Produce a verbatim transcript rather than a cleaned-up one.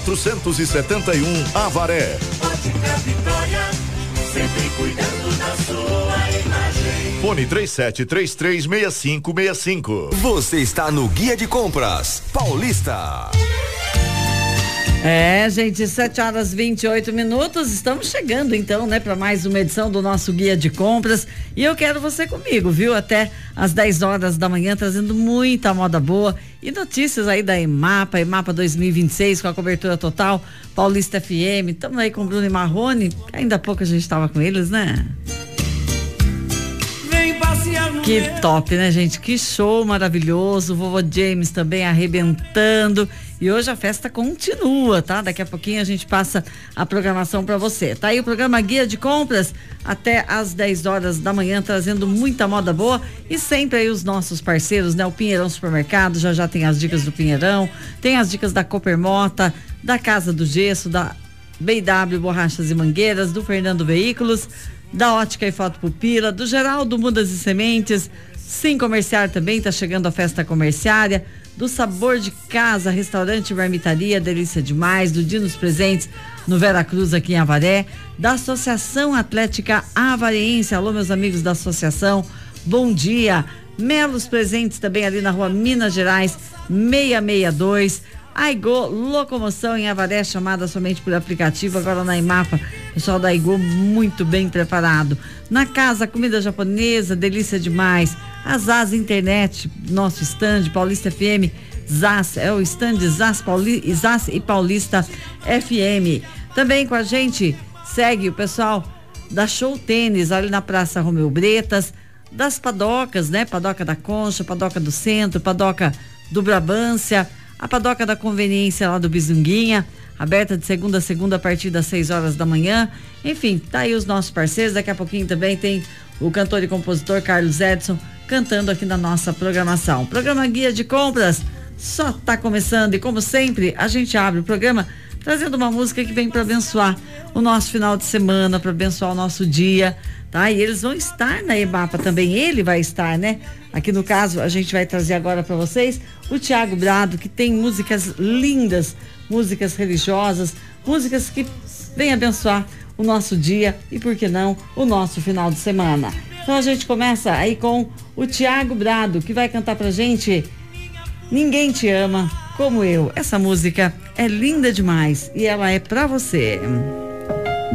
quatrocentos e setenta e um Avaré. Ótica Vitória, sempre cuidando da sua imagem. Fone três sete três três seis cinco seis cinco. Você está no Guia de Compras Paulista. É, gente, sete horas e vinte e oito minutos, estamos chegando então, né, para mais uma edição do nosso Guia de Compras, e eu quero você comigo, viu, até às dez horas da manhã, trazendo muita moda boa e notícias aí da EMAPA, EMAPA dois mil e vinte e seis, com a cobertura total, Paulista F M, estamos aí com o Bruno e Marrone, ainda há pouco a gente estava com eles, né? Que top, né, gente? Que show maravilhoso. O vovô James também arrebentando. E hoje a festa continua, tá? Daqui a pouquinho a gente passa a programação para você. Tá aí o programa Guia de Compras até às dez horas da manhã, trazendo muita moda boa e sempre aí os nossos parceiros, né? O Pinheirão Supermercado, já já tem as dicas do Pinheirão, tem as dicas da Coopermota, da Casa do Gesso, da B W Borrachas e Mangueiras, do Fernando Veículos, da Ótica e Foto Pupila, do Geraldo Mudas e Sementes, Sim Comerciar também, tá chegando a festa comerciária, do Sabor de Casa, Restaurante e Marmitaria, delícia demais, do Dinos Presentes no Vera Cruz aqui em Avaré, da Associação Atlética Avareense, alô meus amigos da associação, bom dia, Melos Presentes também ali na rua Minas Gerais, seiscentos e sessenta e dois, Aigo Locomoção em Avaré, chamada somente por aplicativo, agora na EMAPA, pessoal da Aigo muito bem preparado. Na casa, comida japonesa, delícia demais. A Zaz Internet, nosso stand, Paulista F M, Zaz, é o stand Zaz, Pauli, Zaz e Paulista F M. Também com a gente, segue o pessoal da Show Tênis, ali na Praça Romeu Bretas, das padocas, né? Padoca da Concha, Padoca do Centro, Padoca do Brabância, a Padoca da Conveniência lá do Bizunguinha, aberta de segunda a segunda a partir das seis horas da manhã. Enfim, tá aí os nossos parceiros. Daqui a pouquinho também tem o cantor e compositor Carlos Edson cantando aqui na nossa programação. Programa Guia de Compras só tá começando e, como sempre, a gente abre o programa trazendo uma música que vem para abençoar o nosso final de semana, para abençoar o nosso dia, tá? E eles vão estar na EMAPA também, ele vai estar, né? Aqui no caso, a gente vai trazer agora para vocês o Thiago Brado, que tem músicas lindas, músicas religiosas, músicas que vêm abençoar o nosso dia e, por que não, o nosso final de semana. Então a gente começa aí com o Thiago Brado, que vai cantar pra gente Ninguém Te Ama Como Eu. Essa música é linda demais e ela é pra você.